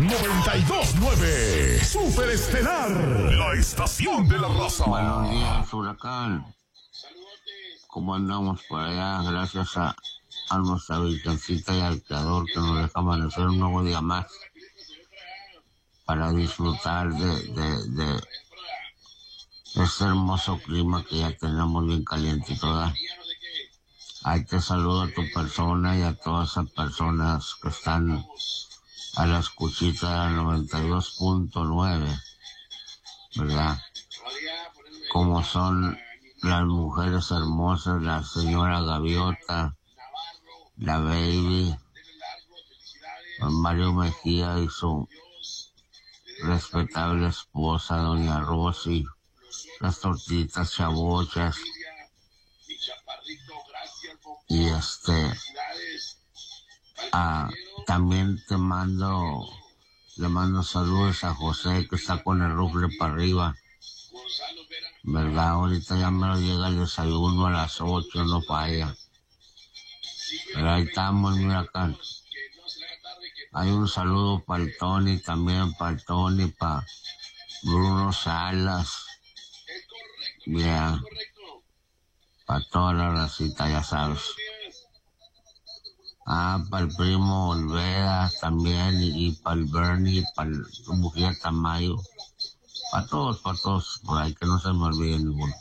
92.9 Super Estelar, la estación de la raza. Buenos días, Huracán. ¿Cómo andamos por allá? Gracias a nuestra Virgencita y al Creador que nos deja amanecer un nuevo día más para disfrutar de este hermoso clima que ya tenemos bien caliente toda. Ahí te saludo a tu persona y a todas esas personas que están a la escuchita de 92.9, ¿verdad? Como son las mujeres hermosas, la señora Gaviota, la Baby, Mario Mejía y su respetable esposa, doña Rosy, las tortillitas chabochas, y también le mando saludos a José que está con el rufle para arriba, ¿verdad? Ahorita ya me lo llega el desayuno a las 8, no falla. Pero ahí estamos, mira acá. Hay un saludo para el Tony también, para el Tony, para Bruno Salas, yeah, para toda la racita, ya sabes. Para el primo Olvera también, y para el Bernie, para el mujer Tamayo. Para todos, por ahí, que no se me olvide ninguno.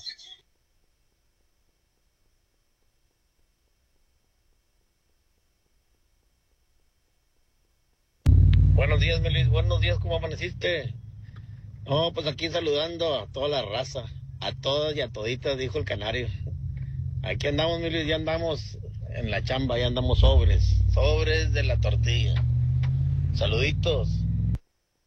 Buenos días, Melis. Buenos días, ¿cómo amaneciste? No, pues aquí saludando a toda la raza, a todas y a toditas, dijo el canario. Aquí andamos, Melis, ya andamos en la chamba, ya andamos sobres de la tortilla. Saluditos.